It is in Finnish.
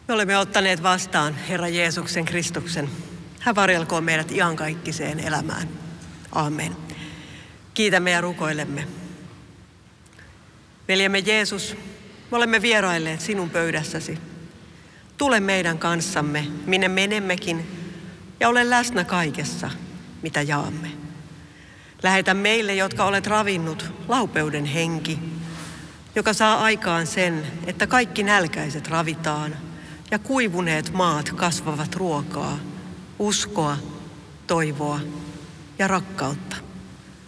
Me olemme ottaneet vastaan Herra Jeesuksen Kristuksen. Hän varjelkoon meidät iankaikkiseen elämään. Aamen. Kiitämme ja rukoilemme. Veljemme Jeesus, me olemme vierailleet sinun pöydässäsi. Tule meidän kanssamme, minne menemmekin, ja ole läsnä kaikessa, mitä jaamme. Lähetä meille, jotka olet ravinnut, laupeuden henki, joka saa aikaan sen, että kaikki nälkäiset ravitaan ja kuivuneet maat kasvavat ruokaa, uskoa, toivoa ja rakkautta.